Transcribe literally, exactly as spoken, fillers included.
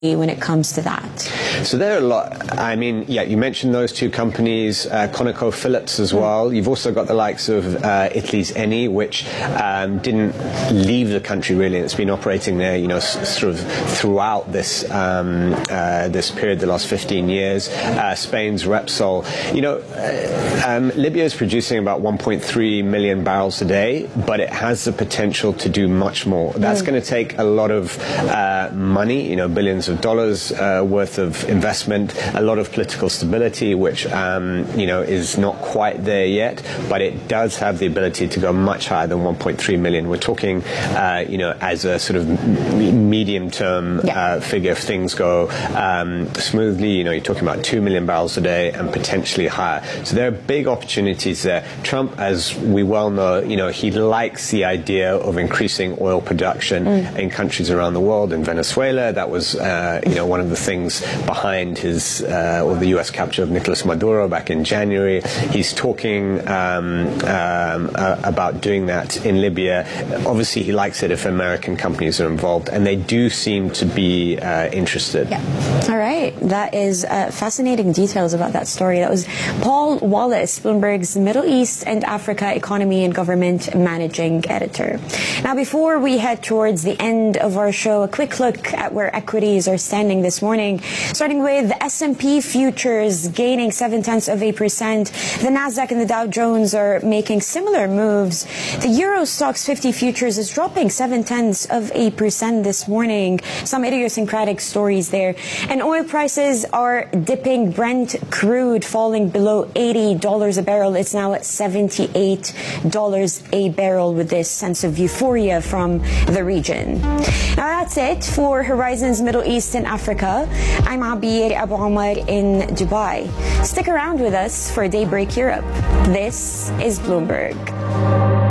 when it comes to that? So there are a lot. I mean, yeah, you mentioned those two companies, uh, ConocoPhillips as well. You've also got the likes of uh, Italy's Eni, which um, didn't leave the country really. It's been operating there, you know, s- sort of throughout this um, uh, this period, the last fifteen years. Uh, Spain's Repsol. You know, uh, um, Libya is producing about one point three million barrels a day, but it has the potential to do much more. That's mm. going to take a lot of uh, money, you know, billions of dollars uh, worth of investment, a lot of political stability, which um, you know is not quite there yet, but it does have the ability to go much higher than one point three million. We're talking, uh, you know, as a sort of m- medium-term yeah. uh, figure. If things go um, smoothly, you know, you're talking about two million barrels a day and potentially higher. So there are big opportunities there. Trump, as we well know, you know, he likes the idea of increasing oil production mm. in countries around the world. In Venezuela, that was, uh, you know, one of the things behind his uh, or the U S capture of Nicolas Maduro back in January. He's talking um, um, uh, about doing that in Libya. Obviously, he likes it if American companies are involved, and they do seem to be uh, interested. Yeah. All right. That is uh, fascinating details about that story. That was Paul Wallace, Bloomberg's Middle East and Africa Economy and Government Managing Editor. Now, before we head towards the end of our show, a quick look at where equities are standing this morning. Starting with the S and P futures gaining seven tenths of a percent. The Nasdaq and the Dow Jones are making similar moves. The Euro Stoxx fifty futures is dropping seven tenths of a percent this morning. Some idiosyncratic stories there. And oil prices are dipping. Brent crude falling below eighty dollars a barrel. It's now at seventy-eight dollars a barrel with this sense of euphoria from the region. Now that's it for Horizons Middle East and Africa. I'm Abir Abu Omar in Dubai. Stick around with us for Daybreak Europe. This is Bloomberg.